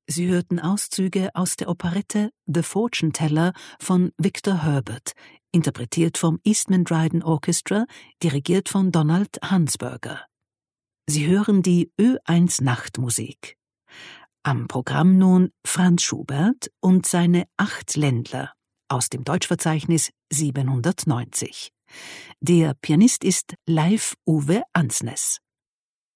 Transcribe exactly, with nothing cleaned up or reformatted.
Sie hörten Auszüge aus der Operette The Fortune Teller von Victor Herbert, interpretiert vom Eastman Dryden Orchestra, dirigiert von Donald Hansberger. Sie hören die Ö eins Nachtmusik. Am Programm nun Franz Schubert und seine Acht Ländler aus dem Deutschverzeichnis siebenhundertneunzig. Der Pianist ist Leif Uwe Ansnes.